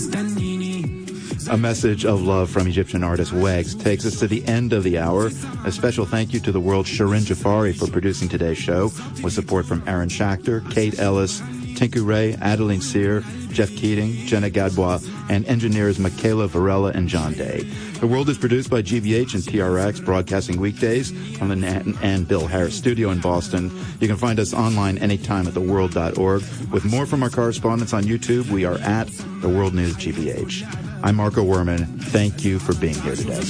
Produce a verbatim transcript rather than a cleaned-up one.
A message of love from Egyptian artist Wags takes us to the end of the hour. A special thank you to the world's Shirin Jafari for producing today's show, with support from Aaron Schachter, Kate Ellis, Tinku Ray, Adeline Sear, Jeff Keating, Jenna Gadbois, and engineers Michaela Varela and John Day. The World is produced by G B H and T R X, broadcasting weekdays from the Nan and Bill Harris studio in Boston. You can find us online anytime at the world dot org. With more from our correspondents on YouTube, we are at The World News G B H. I'm Marco Werman. Thank you for being here today.